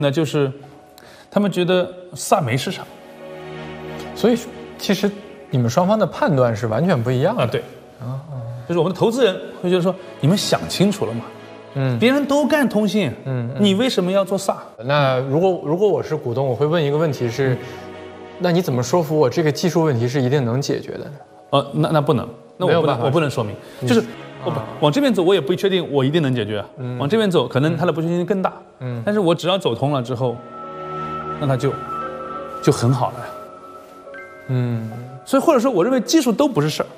那就是他们觉得SAR没市场， 所以其实你们双方的判断是完全不一样的。 对，就是我们的投资人会觉得说，你们想清楚了吗？别人都干通信，你为什么要做SAR？ 那如果我是股东，我会问一个问题是，那你怎么说服我这个技术问题是一定能解决的呢？ 那不能，那我不能说明，就是往这边走，我也不确定我一定能解决。往这边走，可能它的不确定性更大。但是我只要走通了之后，那它就很好了呀。所以或者说，我认为技术都不是事儿。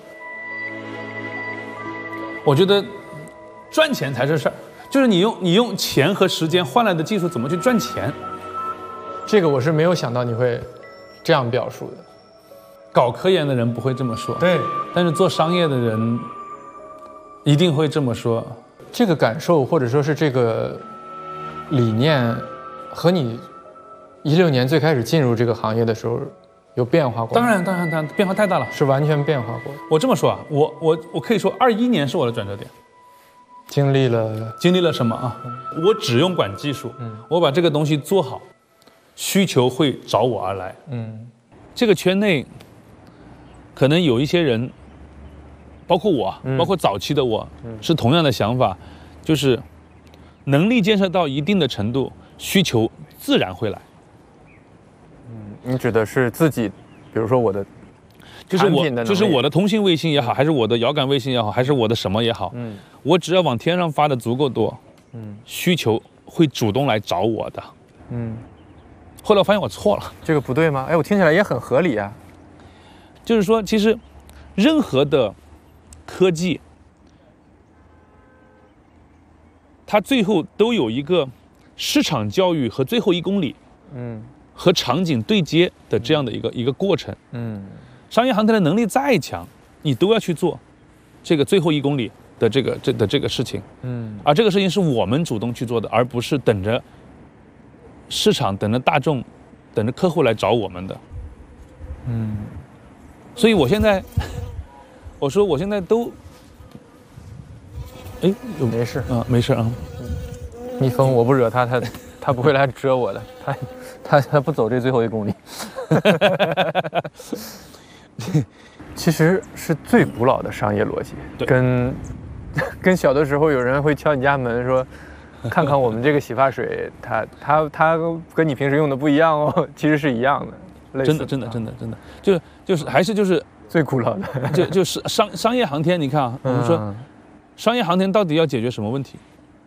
我觉得赚钱才是事儿，就是你用钱和时间换来的技术怎么去赚钱。 这个我是没有想到你会这样表述的。 搞科研的人不会这么说， 对， 但是做商业的人一定会这么说。 这个感受或者说是这个理念，和你16年最开始进入这个行业的时候有变化过吗？ 当然，变化太大了， 是完全变化过。 我这么说啊，我可以说21年是我的转折点。经历了什么啊？我只用管技术，我把这个东西做好，需求会找我而来。这个圈内可能有一些人，包括我，包括早期的我，是同样的想法，就是能力建设到一定的程度，需求自然会来。 你指的是自己，比如说我的， 就是我的通信卫星也好，还是我的遥感卫星也好，还是我的什么也好，我只要往天上发的足够多，需求会主动来找我的。后来我发现我错了， 这个不对吗？哎，我听起来也很合理啊。 就是说，其实任何的科技，它最后都有一个市场教育和最后1公里，和场景对接的这样的一个过程。商业航天的能力再强，你都要去做这个最后1公里的这个事情。而这个事情是我们主动去做的，而不是等着市场、等着大众、等着客户来找我们的。所以我现在，我说我现在都， 没事啊，没事啊。 蜜蜂我不惹它不会来蛰我的，它不走这最后1公里。其实是最古老的商业逻辑，跟小的时候有人会敲你家门说，看看我们这个洗发水，它跟你平时用的不一样哦，其实是一样的。 真的，就是还是就是最古老的， 就是商业航天。你看啊，我们说商业航天到底要解决什么问题？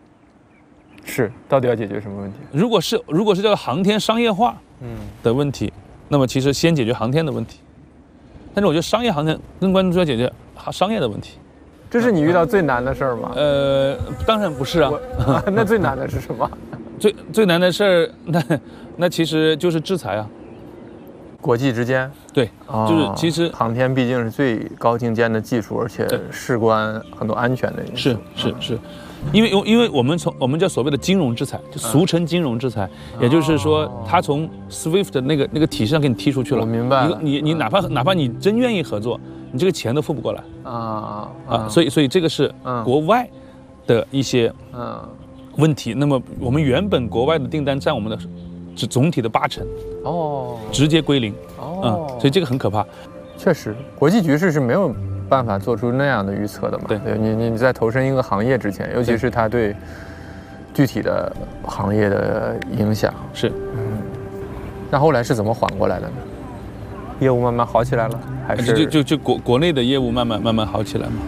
到底要解决什么问题？ 如果是叫航天商业化的问题，那么其实先解决航天的问题。但是我觉得商业航天更关注要解决商业的问题。 这是你遇到最难的事儿吗？ 当然不是啊。 那最难的是什么？ 最难的事儿，那其实就是制裁啊。 国际之间， 对，就是其实航天毕竟是最高精尖的技术，而且事关很多安全的因素。 是，因为我们叫所谓的金融制裁，就俗称金融制裁，也就是说，他从 SWIFT 的那个体系上给你踢出去了。 我明白了。 你哪怕你真愿意合作，你这个钱都付不过来所以这个是国外的一些问题。那么我们原本国外的订单占我们的总体的80%，直接归零，所以这个很可怕。 确实，国际局势是没有办法做出那样的预测的嘛。 对， 你在投身一个行业之前，尤其是它对具体的行业的影响是。 那后来是怎么缓过来的呢？业务慢慢好起来了，还是就国内的业务慢慢好起来嘛？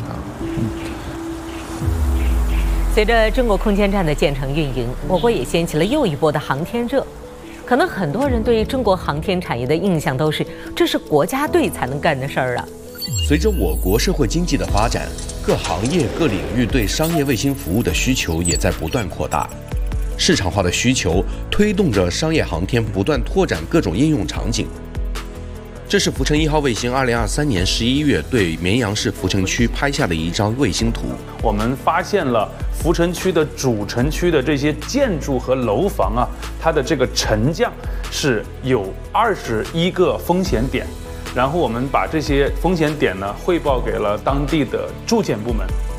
随着中国空间站的建成运营，我国也掀起了又一波的航天热。可能很多人对于中国航天产业的印象都是，这是国家队才能干的事儿啊。 随着我国社会经济的发展，各行业各领域对商业卫星服务的需求也在不断扩大，市场化的需求推动着商业航天不断拓展各种应用场景。这是福成1号卫星2023年11月对绵阳市福成区拍下的一张卫星图。 我们发现了福成区的主城区的这些建筑和楼房啊，它的这个沉降是有21个风险点，然后我们把这些风险点呢汇报给了当地的住建部门。